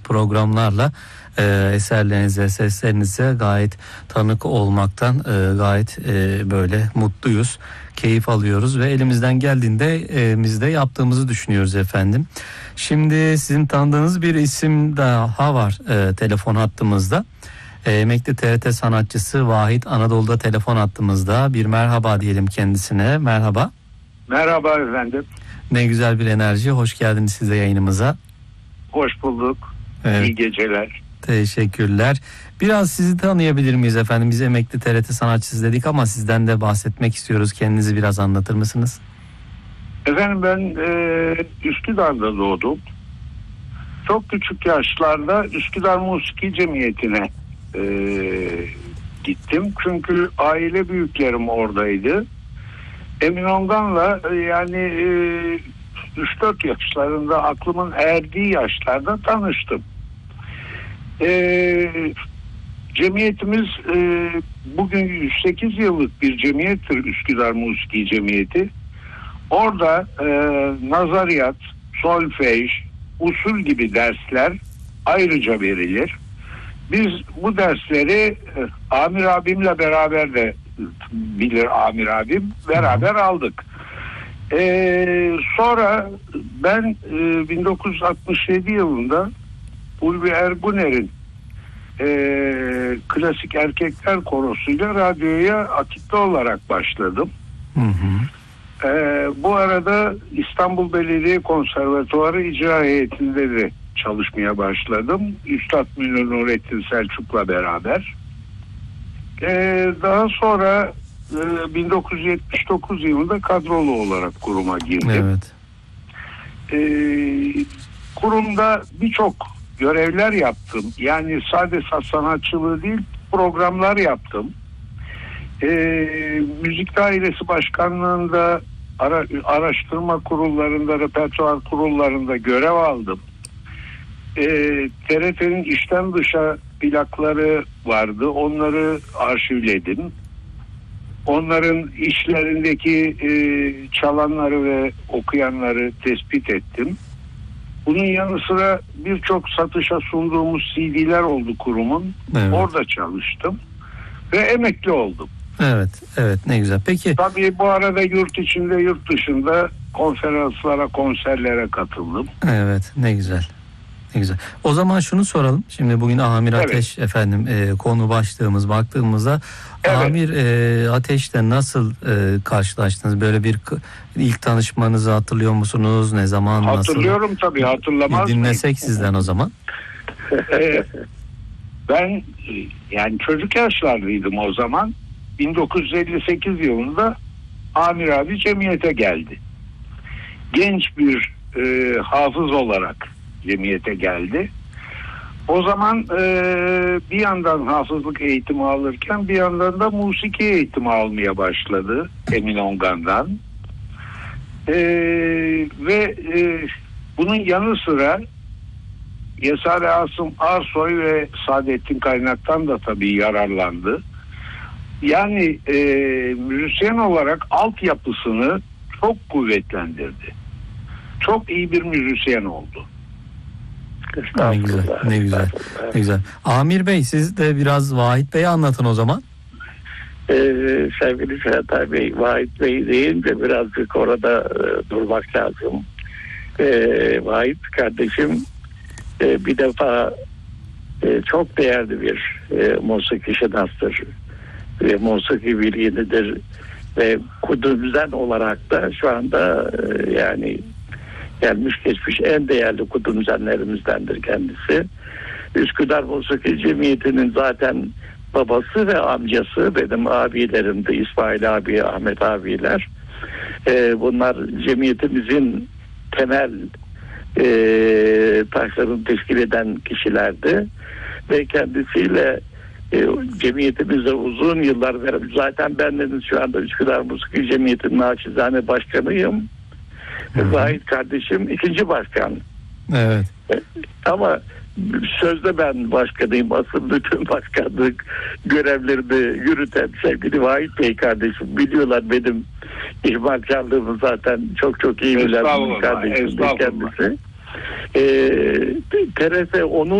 programlarla eserlerinize, seslerinize gayet tanık olmaktan gayet böyle mutluyuz, keyif alıyoruz ve elimizden geldiğinde biz de yaptığımızı düşünüyoruz efendim. Şimdi sizin tanıdığınız bir isim daha var telefon hattımızda. Emekli TRT sanatçısı Vahit Anadolu'da telefon hattımızda. Bir merhaba diyelim kendisine. Merhaba. Merhaba efendim. Ne güzel bir enerji. Hoş geldiniz size yayınımıza. Hoş bulduk. Evet. İyi geceler. Teşekkürler. Biraz sizi tanıyabilir miyiz efendim? Biz emekli TRT sanatçısı dedik ama sizden de bahsetmek istiyoruz. Kendinizi biraz anlatır mısınız? Efendim ben Üsküdar'da doğdum. Çok küçük yaşlarda Üsküdar Musiki Cemiyeti'ne gittim. Çünkü aile büyüklerim oradaydı. Emin Ongan'la yani 3-4 yaşlarında, aklımın erdiği yaşlarda tanıştım. Cemiyetimiz bugün 108 yıllık bir cemiyettir, Üsküdar Musiki Cemiyeti. Orada nazariyat, solfej, usul gibi dersler ayrıca verilir. Biz bu dersleri Amir abimle beraber de bilir Amir abim, beraber aldık. Sonra ben 1967 yılında Ulvi Erguner'in Klasik Erkekler Korosu'yla radyoya akitli olarak başladım. Hı hı. Bu arada İstanbul Belediye Konservatuarı İcra Heyeti'nde de çalışmaya başladım. Üstad Münir Nurettin Selçuk'la beraber. Daha sonra 1979 yılında kadrolu olarak kuruma girdim. Evet. Kurumda birçok görevler yaptım. Yani sadece sanatçılığı değil, programlar yaptım. Müzik Dairesi Başkanlığı'nda, araştırma kurullarında, repertuar kurullarında görev aldım. TRT'nin içten dışa plakları vardı. Onları arşivledim. Onların işlerindeki çalanları ve okuyanları tespit ettim. Bunun yanı sıra birçok satışa sunduğumuz CD'ler oldu kurumun. Evet. Orada çalıştım ve emekli oldum. Evet, evet, ne güzel. Peki. Tabii bu arada yurt içinde, yurt dışında konferanslara, konserlere katıldım. Evet, ne güzel. Ne güzel. O zaman şunu soralım. Şimdi bugün Amir Ateş efendim konu başlığımız baktığımızda Amir Ateş'le nasıl karşılaştınız? Böyle bir ilk tanışmanızı hatırlıyor musunuz? Ne zaman? Hatırlıyorum nasıl? Tabii, hatırlamaz mıyım? Dinlesek sizden o zaman. Ben yani çocuk yaşlardaydım o zaman. 1958 yılında Amir abi cemiyete geldi. Genç bir hafız olarak cemiyete geldi. O zaman bir yandan hafızlık eğitimi alırken bir yandan da musiki eğitimi almaya başladı Emin Ongan'dan. Ve bunun yanı sıra Yesari Asım Arsoy ve Saadettin Kaynak'tan da tabii yararlandı. Yani müzisyen olarak altyapısını çok kuvvetlendirdi. Çok iyi bir müzisyen oldu. Ne güzel, ne güzel, ne güzel. Amir Bey, siz de biraz Vahit Bey'i anlatın o zaman. Sevgili Çağatay Bey, Vahit Bey deyince birazcık orada durmak lazım. Vahit kardeşim bir defa çok değerli bir musiki şinastır ve musiki bilginidir ve kudümüzden olarak da şu anda yani gelmiş geçmiş en değerli kudümzenlerimizdendir kendisi. Üsküdar Musiki Cemiyeti'nin zaten babası ve amcası benim abilerimdi. İsmail abi, Ahmet abiler. Bunlar cemiyetimizin temel taşlarını teşkil eden kişilerdi. Ve kendisiyle cemiyetimizde uzun yıllar beraber, zaten ben şu anda Üsküdar Musiki Cemiyeti'nin naçizane başkanıyım. Vahit kardeşim ikinci başkan. Evet. Ama sözde ben başkanıyım. Asıl bütün başkanlık görevlerini yürüten sevgili Vahit Bey kardeşim. Biliyorlar benim ihmalkarlığımı zaten çok iyi bilen kardeşim kendisi. TRT onun